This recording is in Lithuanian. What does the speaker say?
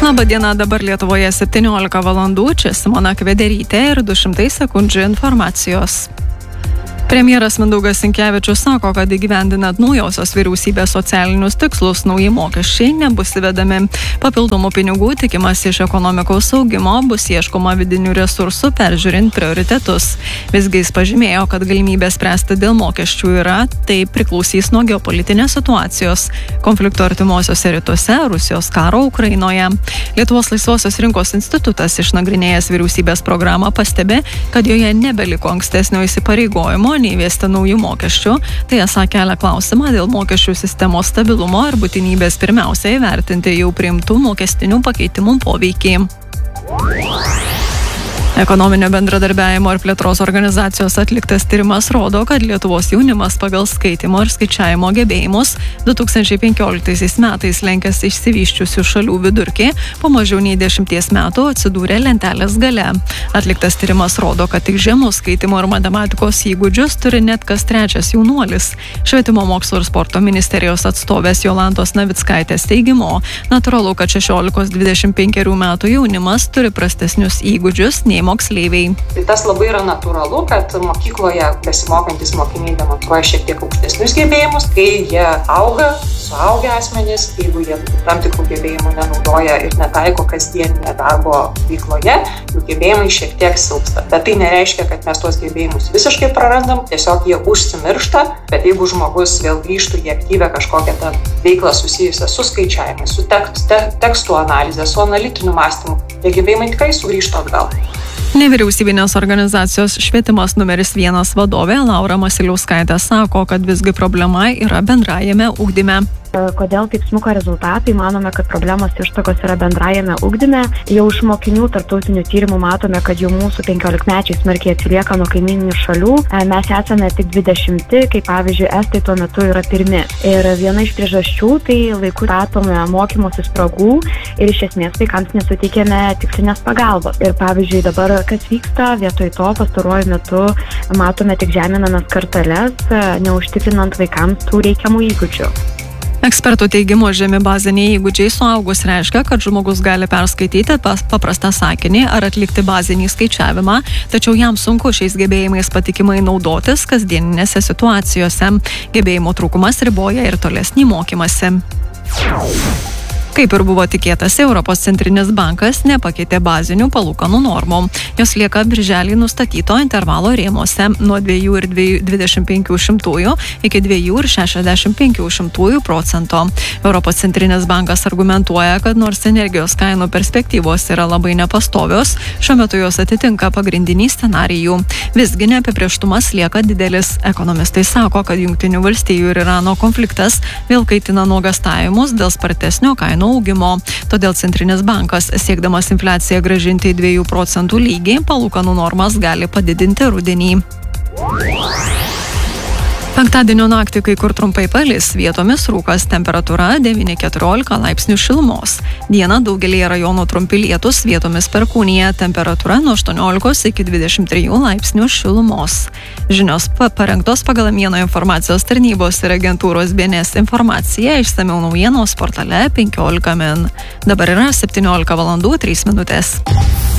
Labą dieną, dabar Lietuvoje 17 valandų, čia Simona Kvederytė ir 200 sekundžių informacijos. Premjeras Mindaugas Sinkevičius sako, kad įgyvendinant naujosios vyriausybės socialinius tikslus nauji mokesčiai nebus įvedami. Papildomų pinigų tikimas iš ekonomikos augimo, bus ieškoma vidinių resursų peržiūrint prioritetus. Visgi jis pažymėjo, kad galimybė spręsti dėl mokesčių yra, tai priklausys nuo geopolitinės situacijos, konflikto artimuosiuose rytuose, Rusijos karo Ukrainoje. Lietuvos laisvosios rinkos institutas išnagrinėjęs vyriausybės programą pastebi, kad joje nebeliko ankstesnio įsipareigojimo neįvesti naujų mokesčių, tai esą kelia klausimą dėl mokesčių sistemos stabilumo ir būtinybės pirmiausia įvertinti jau priimtų mokestinių pakeitimų poveikį. Ekonominio bendradarbiavimo ir plėtros organizacijos atliktas tyrimas rodo, kad Lietuvos jaunimas pagal skaitimo ir skaičiavimo gebėjimus 2015 metais lenkėsi išsivysčiusių šalių vidurkį, po mažiau nei 10 metų atsidūrė lentelės gale. Atliktas tyrimas rodo, kad tik žemus skaitimo ir matematikos įgūdžius turi net kas trečias jaunuolis. Švietimo mokslo ir sporto ministerijos atstovės Jolantos Navickaitės teigimu, natūralu, kad 16-25 metų jaunimas turi prastesnius įgūdžius nei moksleiviai. Tai tas labai yra natūralu, kad mokykloje besimokantis mokiniai demonstruoja šiek tiek aukštesnius gebėjimus, kai jie auga, suaugę asmenys, jeigu jie tam tikrų gebėjimų nenaudoja ir netaiko kasdieninėje darbo veikloje, jų gebėjimai šiek tiek silpsta. Bet tai nereiškia, kad mes tuos gebėjimus visiškai prarandam, tiesiog jie užsimiršta, bet jeigu žmogus vėl grįžtų į aktyvę kažkokią tą veiklą susijusią su skaičiavimais, su tekstų analizė, su analitiniu mąstymu, tie gebėjimai tikrai sugrįžtų atgal. Nevyriausybinės organizacijos Švietimas numeris 1 vadovė Laura Masiliauskaitė sako, kad visgi problema yra bendrajame ugdyme. Kodėl taip smuko rezultatai? Manome, kad problemos ištakos yra bendrajame ugdyme. Jau iš mokinių tarptautinių tyrimų matome, kad jau mūsų 15-mečiai smarkiai atsilieka nuo kaimyninių šalių. Mes esame tik 20, kai pavyzdžiui Estai tuo metu yra pirmi. Ir viena iš priežasčių tai laiku statome mokymosi spragų ir iš esmės vaikams nesuteikėme tikslinės pagalbos. Ir pavyzdžiui dabar kas vyksta, vietoj to pastaruoju metu matome tik žeminamas karteles, neužtikrinant vaikams tų reikiamų įgūdžių. Ekspertų teigimu, žemi baziniai įgūdžiai suaugus reiškia, kad žmogus gali perskaityti paprastą sakinį ar atlikti bazinį skaičiavimą, tačiau jam sunku šiais gebėjimais patikimai naudotis kasdieninėse situacijose. Gebėjimų trūkumas riboja ir tolesnį mokymąsi. Kaip ir buvo tikėtasi, Europos centrinis bankas nepakeitė bazinių palūkanų normų. Jos lieka birželį nustatyto intervalo rėmuose nuo 2,25 iki 2,65%. Europos centrinis bankas argumentuoja, kad nors energijos kainų perspektyvos yra labai nepastovios, šiuo metu jos atitinka pagrindinį scenarijų. Visgi neapibrėžtumas lieka didelis. Ekonomistai sako, kad Jungtinių valstijų ir Irano konfliktas vėl kaitina nuogąstavimus dėl spartesnio kainų augimo. Todėl centrinis bankas, siekdamas infliaciją grąžinti į 2% lygį, palūkanų normas gali padidinti rudenį. Penktadienio naktį kai kur trumpai palis, vietomis rūkas, temperatūra 9-14 laipsnių šilumos. Dieną daugelį rajonų trumpi lietus, vietomis perkūnija, temperatūra nuo 18 iki 23 laipsnių šilumos. Žinios parengtos pagal Mieno informacijos tarnybos ir agentūros BNS informaciją, išsamiau naujienos portale 15 min. Dabar yra 17 valandų 3 minutės.